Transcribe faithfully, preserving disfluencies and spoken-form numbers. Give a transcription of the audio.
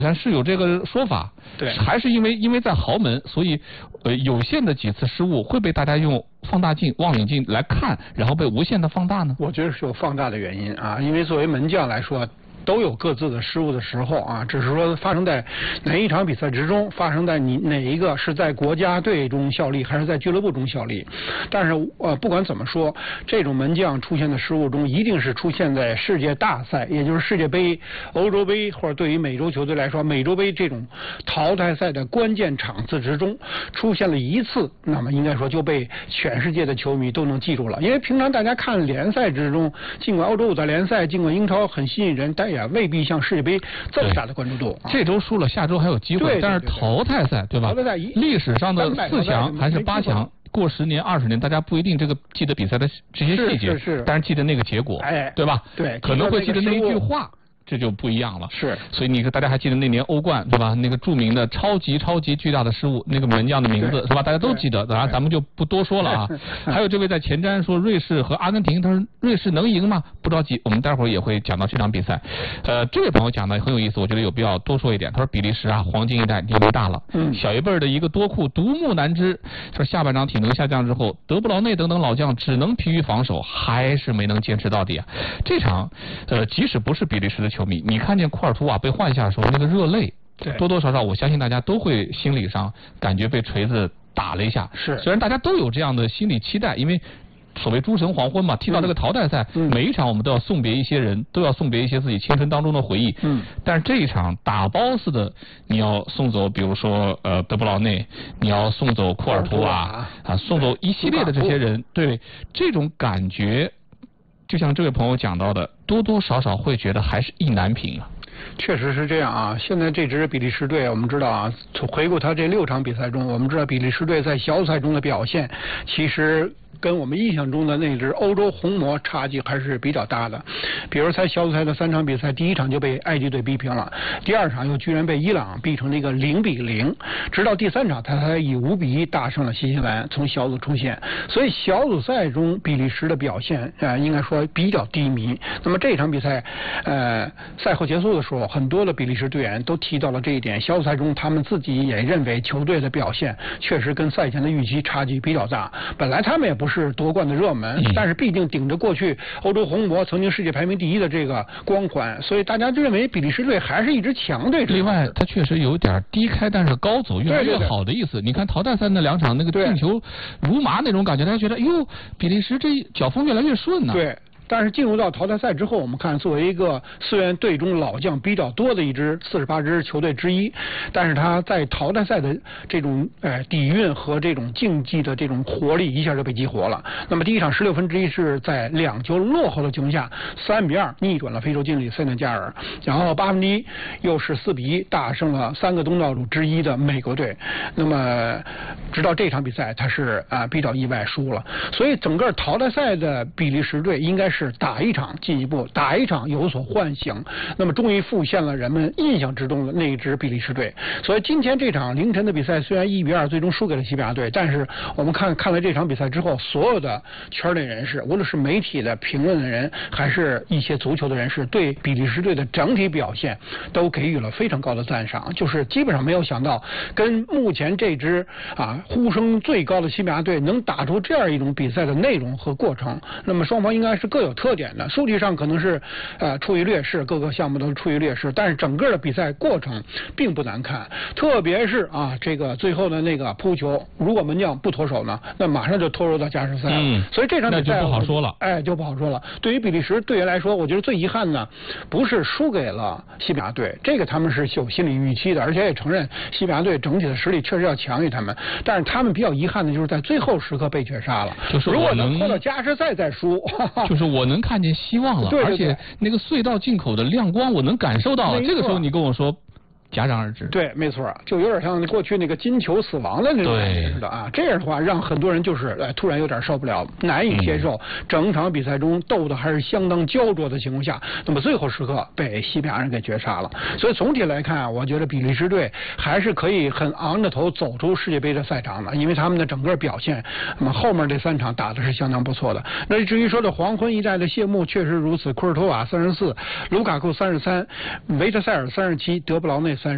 看是有这个说法， 对， 还是因为因为在豪门，所以呃有限的几次失误会被大家用放大镜、望远镜来看，然后被无限的放大呢？ 我觉得是有放大的原因啊，因为作为门将来说。都有各自的失误的时候啊，只是说发生在哪一场比赛之中，发生在你哪一个是在国家队中效力，还是在俱乐部中效力。但是呃，不管怎么说，这种门将出现的失误中，一定是出现在世界大赛，也就是世界杯、欧洲杯，或者对于美洲球队来说，美洲杯这种淘汰赛的关键场次之中出现了一次，那么应该说就被全世界的球迷都能记住了。因为平常大家看联赛之中，尽管欧洲五大联赛，尽管英超很吸引人，但也未必像世界杯这么大的关注度。 这周输了，下周还有机会。 对对对对， 但是淘汰赛对吧？ 淘汰赛历史上的四强还是八强，过十年、二十年，大家不一定这个记得比赛的这些细节， 是是是， 但是记得那个结果， 哎， 对吧？ 对， 可能会记得那一句话。这就不一样了， 是， 所以你大家还记得那年欧冠对吧？那个著名的超级超级巨大的失误，那个门将的名字是吧？大家都记得，当然咱们就不多说了啊。还有这位在前瞻说瑞士和阿根廷，他说瑞士能赢吗？不着急，我们待会儿也会讲到这场比赛。呃，这位朋友讲的很有意思，我觉得有必要多说一点。他说比利时啊，黄金一代年龄大了， 嗯， 小一辈的一个多库独木难支。说下半场体能下降之后，德布劳内等等老将只能疲于防守，还是没能坚持到底啊。这场呃，即使不是比利时的球迷，你看见库尔图瓦被换下的时候那个热泪，多多少少我相信大家都会心理上感觉被锤子打了一下。 是， 虽然大家都有这样的心理期待，因为所谓诸神黄昏嘛，踢到这个淘汰赛， 嗯、 每一场我们都要送别一些人，都要送别一些自己青春当中的回忆。 嗯， 但是这一场打包似的，你要送走，比如说呃德布劳内，你要送走库尔图瓦啊，送走一系列的这些人，对这种感觉。就像这位朋友讲到的，多多少少会觉得还是意难平啊。 确实是这样啊！现在这支比利时队，我们知道啊，回顾他这六场比赛中，我们知道比利时队在小组赛中的表现，其实跟我们印象中的那支欧洲红魔差距还是比较大的。比如在小组赛的三场比赛，第一场就被埃及队逼平了，第二场又居然被伊朗逼成了一个零比零，直到第三场他才以五比一大胜了新西兰，从小组出线。所以小组赛中比利时的表现啊、呃，应该说比较低迷。那么这场比赛，呃，赛后结束的时候，很多的比利时队员都提到了这一点。小组赛中，他们自己也认为球队的表现确实跟赛前的预期差距比较大。本来他们也不是夺冠的热门， 嗯、 但是毕竟顶着过去欧洲红魔曾经世界排名第一的这个光环，所以大家就认为比利时队还是一支强队。 另外，他确实有点低开，但是高走，越来越好的意思。对对对，你看淘汰赛那两场那个进球如麻那种感觉，大家觉得哟，比利时这脚风越来越顺呢、啊。 对。但是进入到淘汰赛之后，我们看作为一个虽然队中老将比较多的一支四十八支球队之一，但是他在淘汰赛的这种呃底蕴和这种竞技的这种活力一下就被激活了。那么第一场十六分之一是在两球落后的情况下三比二逆转了非洲劲旅塞内加尔，然后八分之一又是四比一大胜了三个东道主之一的美国队。那么直到这场比赛他是啊、呃、比较意外输了，所以整个淘汰赛的比利时队应该是是打一场进一步，打一场有所唤醒，那么终于复现了人们印象之中的那一支比利时队。所以今天这场凌晨的比赛虽然一比二最终输给了西班牙队，但是我们看看了这场比赛之后，所有的圈内人士，无论是媒体的评论的人，还是一些足球的人士，对比利时队的整体表现都给予了非常高的赞赏，就是基本上没有想到跟目前这支啊呼声最高的西班牙队能打出这样一种比赛的内容和过程。那么双方应该是各有特点的，数据上可能是呃处于劣势，各个项目都处于劣势，但是整个的比赛过程并不难看，特别是啊这个最后的那个扑球，如果门将不脱手呢，那马上就拖入到加时赛了。嗯，所以这场比赛那就不好说了， 哎，就不好说了。对于比利时队员来说，我觉得最遗憾呢，不是输给了西班牙队，这个他们是有心理预期的，而且也承认西班牙队整体的实力确实要强于他们，但是他们比较遗憾的就是在最后时刻被绝杀了。 就是如果能拖到加时赛再输， 就是我能看见希望了， 对对对， 而且那个隧道进口的亮光我能感受到了。这个时候你跟我说戛然而止， 对，没错，就有点像过去那个金球死亡的那种感觉似的啊。这样的话，让很多人就是哎突然有点受不了，难以接受。嗯、整场比赛中斗的还是相当焦灼的情况下，那么最后时刻被西班牙人给绝杀了。所以总体来看啊，我觉得比利时队还是可以很昂着头走出世界杯的赛场的，因为他们的整个表现，那么后面这三场打的是相当不错的。那至于说的黄昏一代的谢幕，确实如此，库尔图瓦三十四，卢卡库三十三，维特塞尔三十七，德布劳内